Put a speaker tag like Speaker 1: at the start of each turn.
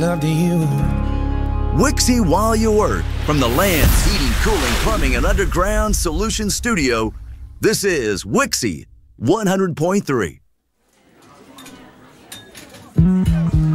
Speaker 1: love to you.
Speaker 2: Wixie while you work. From the Land's Heating, Cooling, Plumbing, and Underground Solutions Studio, this is Wixie 100.3.